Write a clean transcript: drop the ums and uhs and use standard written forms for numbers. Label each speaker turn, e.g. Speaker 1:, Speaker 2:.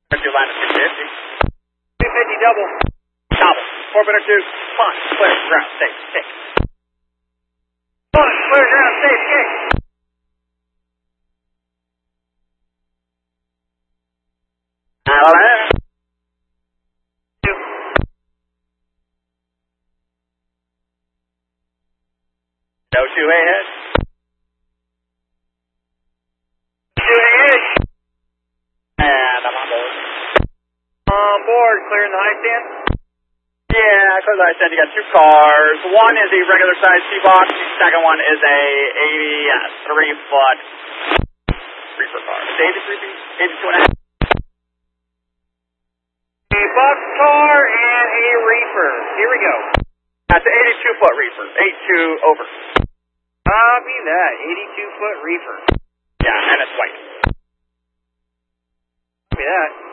Speaker 1: If you land at 250.
Speaker 2: 250 double.
Speaker 1: Double. 402. Punch. Clear. Ground. Safe. Kick.
Speaker 2: Punch. Clear ground. Safe. Kick.
Speaker 1: Land. No 2 ahead.
Speaker 2: 2 ahead.
Speaker 1: And I'm on board.
Speaker 2: On board. Clearing the high stand.
Speaker 1: Yeah, because I said you got 2 cars. One is a regular size T-box. The second one is a 83-foot reefer car. It's 83 feet, 82 and a half.
Speaker 2: A boxcar and a reefer. Here we go.
Speaker 1: That's an 82-foot reefer. 82 over.
Speaker 2: Copy that. 82-foot reefer.
Speaker 1: Yeah, and it's white.
Speaker 2: Copy that.